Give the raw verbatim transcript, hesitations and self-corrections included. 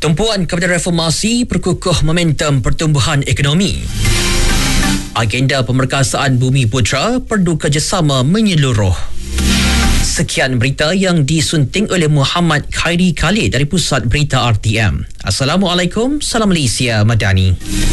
Tumpuan kepada reformasi perkukuh momentum pertumbuhan ekonomi. Agenda pemerkasaan Bumi Putra perlu kerjasama menyeluruh. Sekian berita yang disunting oleh Muhammad Khairi Khalid dari Pusat Berita R T M. Assalamualaikum, salam Malaysia Madani.